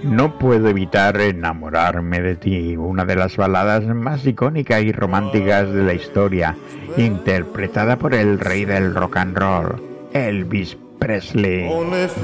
No puedo evitar enamorarme de ti, una de las baladas más icónicas y románticas de la historia, interpretada por el rey del rock and roll, Elvis Presley.